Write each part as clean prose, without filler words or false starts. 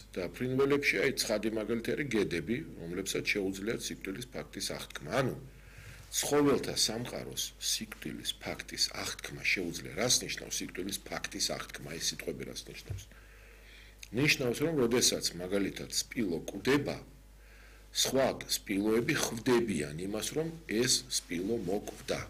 და ფრინველებში აი ცხადი მაგალითი არის გედები, რომლებსაც შეუძლიათ სიკვდილის ფაქტის აღთქმა. ანუ ცხოველთა სამყაროს სიკვდილის ფაქტის აღთქმა შეუძლია. რას ნიშნავს სიკვდილის ფაქტის აღთქმა? ეს სიტყვები რას ნიშნავს? ნიშნავს, რომ როდესაც მაგალითად სპილო კვდება, სხვა სპილოები ხვდებიან იმას, რომ ეს სპილო მოკვდა.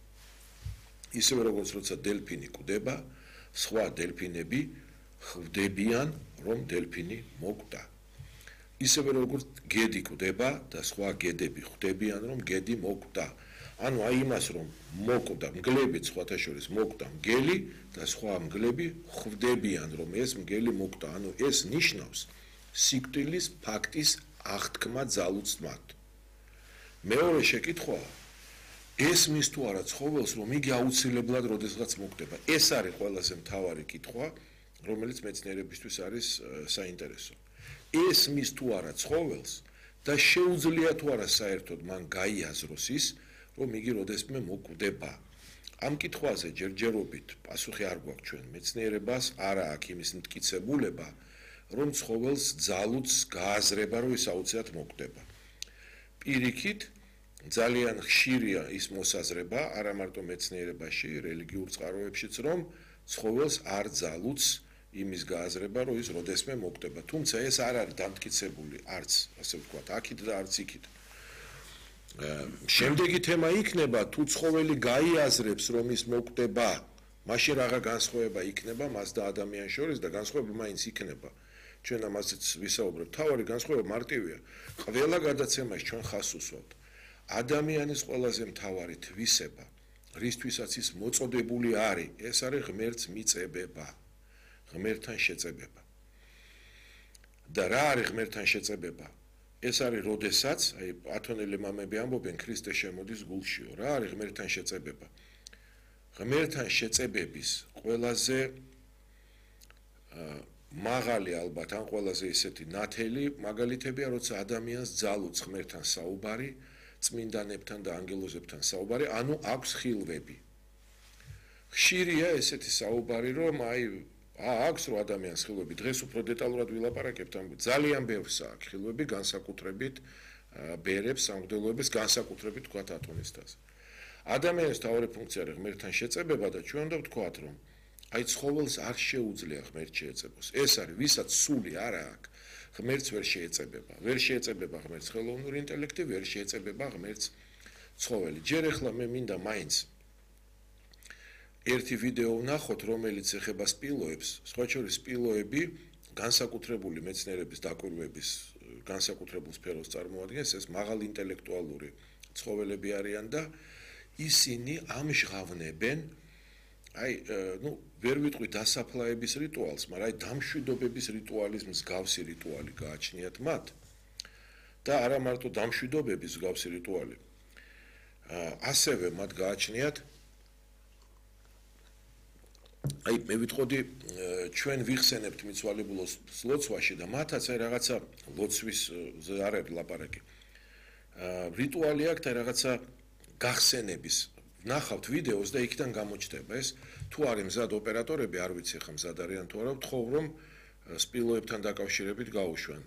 ისევე როგორც როცა დელფინი კვდება, სხვა დელფინები ხვდებიან, რომ დელფინი მოკვდა. ისევე როგორც გედი კვდება და სხვა გედები ხვდებიან, რომ გედი მოკვდა. ანუ აი იმას, რომ მოკვდა, მგლებით სხვათა შორის მოკვდა მგელი და სხვა მგლები ხვდებიან, რომ ეს მგელი მოკვდა. ანუ ეს ნიშნავს სიკვდილის ფაქტის აღთქმა ძალუცმად. მეორე შეკითხვაა, ესმის თუ არა ცხოველს, რომ იგი აუცილებლად როდესღაც მოკვდება. ეს არის ყველაზე მთავარი კითხვა, რომელიც მეცნიერებისთვის არის საინტერესო. ესმის თუ არა ცხოველს და შეუძლია თუ არა საერთოდ მან გაიაზროს ის, რომ იგი როდესმე მოკვდება. ამ კითხვაზე ჯერჯერობით პასუხი არ გვაქვს ჩვენ მეცნიერებას, არა აქვს იმის მტკიცებულება, რომ ცხოველს ძალუც გააზრება, რომ ის აუცილებლად მოკვდება. პირიქით, ძალიან ხშირია ის მოსაზრება, არა მარტო მეცნიერებაში, რელიგიურ წყაროებშიც, რომ ცხოველს არ ძალუც იმის გააზრება, რომ ის როდესმე მოკვდება. თუმცა ეს არ არის დამტკიცებული არც, ასე ვთქვათ, აქეთ და არც იქით. შემდეგი თემა იქნება, თუ ცხოველი გაიაზრებს, რომ ის მოკვდება, მაშინ რაღა განსხვავება იქნება მას და ადამიანს შორის და განსხვავება მაინც იქნება. ჩვენ ამაზეც ვისაუბრებთ. თავარი განსხვავება მარტივია. ყველა გადაცემაში ჩვენ ხაზს უსვამთ. ადამიანის ყველაზე მთავარი თვისება, რისთვისაც ის მოწოდებული არის, ეს არის ღმერთს მიწებება, ღმერთთან შეწებება. და რა არის ღმერთთან შეწებება? ეს არის როდესაც, აი ათონელი მამები ამბობენ, ქრისტე შემოდის გულშიო. რა არის ღმერთთან შეწებება? ღმერთთან შეწებების ყველაზე მაღალი ალბათ, ან ყველაზე ისეთი ნათელი მაგალითებია, როცა ადამიანს ძალუც ღმერთთან საუბარი, წმინდანებთან და ანგელოზებთან საუბარი, ანუ აქვს ხილვები. ხშირია ესეთი საუბარი, რომ აი აქვს რო ადამიანს ხილვები, დღეს უფრო დეტალურად ვილაპარაკებთ ამ ძალიან ბევრს აქვს ხილვები, განსაკუთრებით ბერებს, სამგდელოების განსაკუთრებით თქვათ ათონისტას. ადამიანის თავარი ფუნქცია არის ღმერთთან შეწებება და ჩვენ უნდა ვთქვათ, რომ აი ცხოველს არ შეუძლია ღმერთს შეეწებოს. ეს არის, ვისაც სული არ აქვს, ღმერთს ვერ შეეწებება. ვერ შეეწებება ღმერთს ხელოვნური ინტელექტი, ვერ შეეწებება ღმერთს ცხოველი. ჯერ ახლა მე მინდა მაინც ერთი ვიდეო ვნახოთ, რომელიც ეხება სპილოებს. სხვა შორის სპილოები განსაკუთრებული მეცნიერების დაკვირვების განსაკუთრებულ სფეროს წარმოადგენს, ეს მაღალ ინტელექტუალური ცხოველები არიან და ისინი ამჟღავნებენ აი, ვერ ვიტყვი დასაფლავების რიტუალს, მაგრამ აი დამშვიდობების რიტუალის მსგავსი რიტუალი გააჩნიათ მათ. და არა მარტო დამშვიდობების მსგავსი რიტუალი. ასევე მათ გააჩნიათ აი მე ვიტყოდი ჩვენ ვიხსენებთ მიცვალებულოს ლოცვაში და მათაც აი რაღაცა ლოცვის არ არის ლაპარაკი. რიტუალი აქვს აი რაღაცა გახსენების. ნახავთ ვიდეოს და იქიდან გამოჩნდება ეს თუ არის მზად ოპერატორები, არ ვიცი ხა მზად არიან თუ არა, ვთხოვ რომ სპილოებთან დაკავშირებით გაუშვან.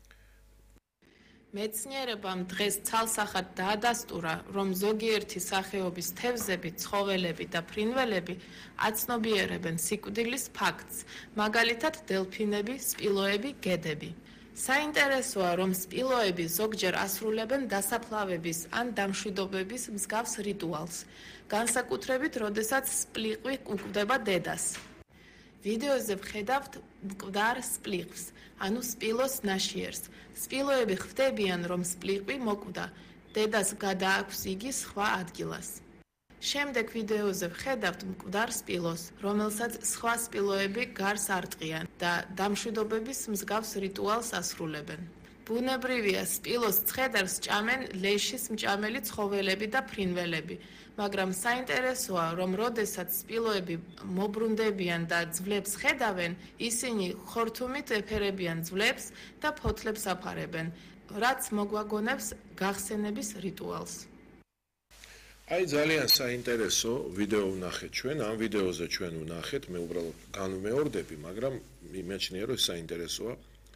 მეცნიერებამ დღეს ცალსახად დაადასტურა, რომ ზოგიერთი სახეობის თევზები, ცხოველები და ფრინველები აცნობიერებენ სიკვდილის ფაქტს, მაგალითად დელფინები, სპილოები, გედები. საინტერესოა, რომ სპილოები ზოგჯერ ასრულებენ დასაფლავების ან დამშვიდობების მსგავს რიტუალს, განსაკუთრებით, როდესაც სპლიყვი უკვდება დედას. ვიდეოზე ვხედავთ მკვდარ სპლიყვს, ანუ სპილოს ნაშიერს. სპილოები ხვდებიან, რომ სპლიყვი მოკვდა, დედას გადააქვს იგი სხვა ადგილას. შემდეგ ვიდეოზე ვხედავთ მკვდარ სპილოს, რომელსაც სხვა სპილოები გარს არტყიან და დამშვიდობების მსგავს რიტუალს ასრულებენ. ბუნებრივია, სპილოს ცხედარს ჭამენ ლეშის მჭამელი ცხოველები და ფრინველები, მაგრამ საინტერესოა, რომ როდესაც სპილოები მობრუნდებიან და ძვლებს ხედავენ, ისინი ხორთუმით ეფერებიან ძვლებს და ფოთლებს აფარებენ, რაც მოგვაგონებს გახსენების რიტუალს. აი ძალიან საინტერესო ვიდეო ვნახეთ ჩვენ, ამ ვიდეოზე ჩვენ ვნახეთ, მე უბრალოდ განვმეორდები, მაგრამ მიმაჩნია რომ საინტერესოა.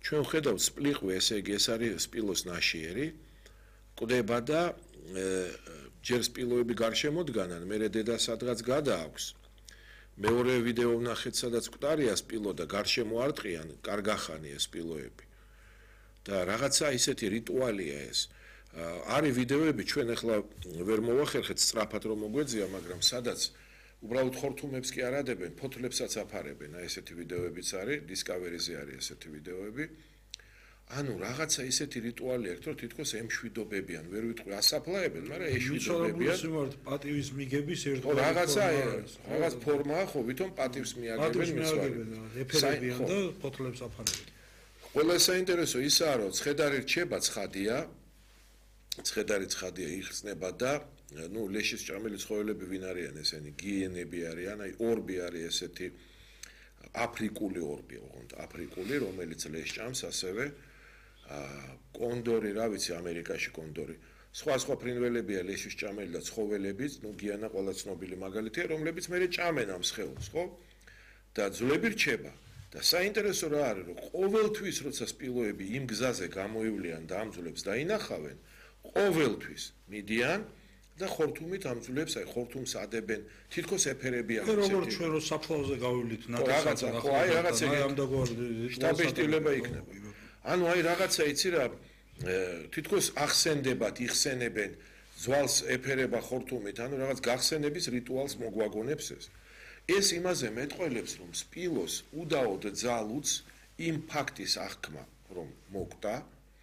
ჩვენ ხედავთ სპლიყვი, ესე იგი ეს არის სპილოს ნაშიერი, კვდება და ჯერ სპილოები გარშემოდგანან, მერე დედა სადღაც გადააქვს. მეორე ვიდეო ვნახეთ, სადაც კვდარია სპილო და გარშემო არტყიან, კარგახანია სპილოები. და რაღაცა ისეთი რიტუალია ეს. არის ვიდეოები, ჩვენ ახლა ვერ მოვახერხეთ სწრაფად რომ მოგვეძია, მაგრამ სადაც უბრალოდ ხორთუმებს კი არ ადებენ, ფოთლებსაც აფარებენ, აი ესეთი ვიდეოებიც არის, Discovery-ზე არის ესეთი ვიდეოები. ანუ რაღაცა ისეთი რიტუალი აქვს, რომ თითქოს ემშვიდობებიან, ვერ ვიტყვი ასაფლაებენ, მაგრამ ეშვიდობებიან. სიმართლე პატივის მიგების ერთგვარი რაღაც ფორმაა, ხო, ვითომ პატივს მიაგებენ მისვარი. ეფერებიან და ფოთლებს აფარებენ. ყველა საინტერესო ისაა, რომ ცხედარი რჩება ცხადია, იხსნება და ნუ ლეშის ჭამელი ცხოველები ვინ არიან ესენი? გიენები არიან, აი ორბი არის ესეთი აფრიკული ორბი, ოღონდ აფრიკული, რომელიც ლეშს ჭამს ასევე კონდორი, რა ვიცი, ამერიკაში კონდორი. სხვა ფრინველებია ლეშის ჭამელი და ცხოველებიც, ნუ გიანა ყველა ცნობილი მაგალითია, რომლებიც მე ჭამენ ამ სხეულს, ხო? და ძვლები რჩება. და საინტერესო რა არის, რომ ყოველთვის როცა სპილოები იმ გზაზე გამოივლიან და ამ ძვლებს დაინახავენ, ყოველთვის მიდიან და ხორთუმით ამ ძვლებს, აი ხორთუმს ადებენ, თითქოს ეფერებიან. როგორც ჩვენ რო საფლავზე გავივლით, რაღაცა, ხო, აი რაღაცა შტაბეშტილება იქნება. ანუ აი რაღაცა იცი რა, თითქოს ახსენდებათ, იხსენებენ, ძვალს ეფერება ხორთუმით, ანუ რაღაც გახსენების რიტუალს მოგვაგონებს ეს. ეს იმაზე მეტყველებს, რომ სპილოს უდაოდ ძალუც იმ ფაქტის აღქმა, რომ მოკვდა,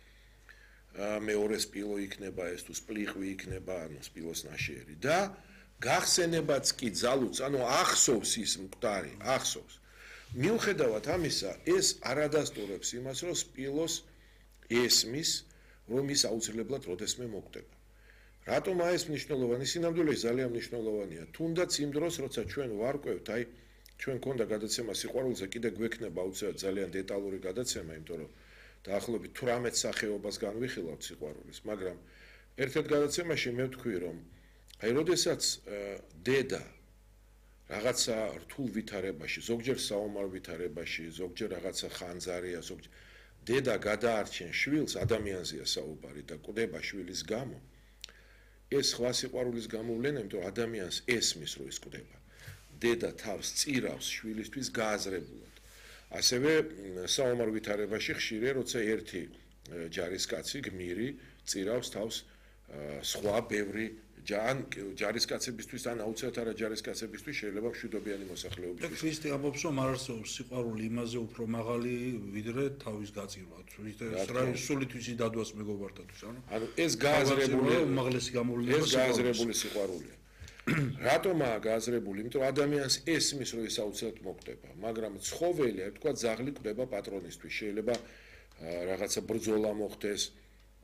მეორე სპილო იქნება ეს თუ სპლიყვი იქნება, ანუ სპილოს ნაშიერი და გახსენებაც კი ძალუც, ანუ ახსოვს ის მკვდარი, ახსოვს. მიუხედავად ამისა, ეს არადასტურებს იმას, რომ სპილოს ესმის, რომ ის აუცილებლად როდესმე მოკვდება. რატომ ეს მნიშვნელოვანი? სინამდვილეში ძალიან მნიშვნელოვანია. თუნდაც იმ დროს, როცა ჩვენ ვარკვევთ, აი ჩვენ გქონდა გადაცემა სიყვარულზე, კიდე გვექნება აუცილებლად ძალიან დეტალური გადაცემა, იმიტომ რომ დაახლოებით 18 სახეობას განვიხილავთ სიყვარულის, მაგრამ ერთ-ერთ გადაცემაში მე ვთქვი, რომ აი როდესაც დედა რაღაცა რთულ ვითარებაში, ზოგჯერ საომარ ვითარებაში, ზოგჯერ რაღაცა ხანძარია, ზოგჯერ დედა გადაარჩენს შვილს, ადამიანზეა საუბარი და კვდება შვილის გამო. ეს სხვა სიყვარულის გამოვლენა, იმიტომ რომ ადამიანს ესმის, რომ ის კვდება. დედა თავს წირავს შვილისთვის გააზრებულად. ასევე საომარ ვითარებაში ხშირია, როცა ერთი ჯარისკაცი გმირი წირავს თავს სხვა ბევრი ჯარისკაცებისთვის ან აუცილებლად არა ჯარისკაცებისთვის შეიძლება მშვიდობიანი მოსახლეობისთვის. ქრისტე ამბობს, რომ არ არსებობს სიყვარული იმაზე უფრო მაღალი, ვიდრე თავის გაწირვა. სულითვისი დადვას მეგობართათვის, ანუ ეს გააზრებული უმაღლესი გამოვლენა ეს გააზრებული სიყვარულია. რატომაა გააზრებული? იმიტომ რომ ადამიანს ესმის, რომ ის აუცილებლად მოკვდება, მაგრამ ცხოველი, აი თქვა, ძაღლი კვდება პატრონისთვის. შეიძლება რაღაცა ბრძოლა მოხდეს,